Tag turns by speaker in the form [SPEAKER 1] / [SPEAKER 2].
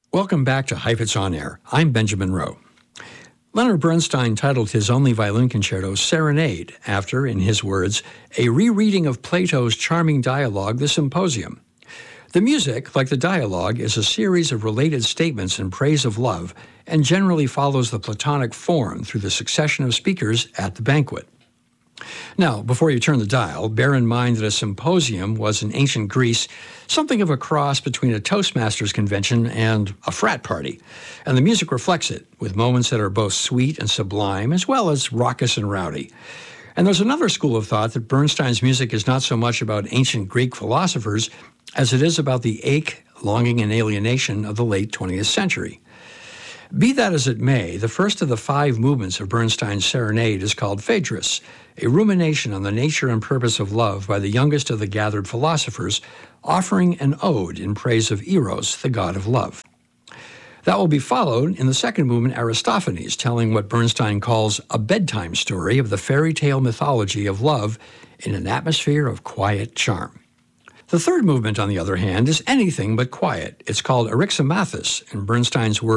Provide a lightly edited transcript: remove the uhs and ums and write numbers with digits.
[SPEAKER 1] Welcome back to Heifetz On Air. I'm Benjamin Rowe. Leonard Bernstein titled his only violin concerto Serenade after, in his words, a rereading of Plato's charming dialogue, The Symposium. The music, like the dialogue, is a series of related statements in praise of love and generally follows the Platonic form through the succession of speakers at the banquet. Now, before you turn the dial, bear in mind that a symposium was in ancient Greece something of a cross between a Toastmasters convention and a frat party, and the music reflects it, with moments that are both sweet and sublime, as well as raucous and rowdy. And there's another school of thought that Bernstein's music is not so much about ancient Greek philosophers as it is about the ache, longing, and alienation of the late 20th century. Be that as it may, the first of the 5 movements of Bernstein's Serenade is called Phaedrus, a rumination on the nature and purpose of love by the youngest of the gathered philosophers, offering an ode in praise of Eros, the god of love. That will be followed in the second movement, Aristophanes, telling what Bernstein calls a bedtime story of the fairy tale mythology of love in an atmosphere of quiet charm. The third movement, on the other hand, is anything but quiet. It's called Eryximachus, in Bernstein's words,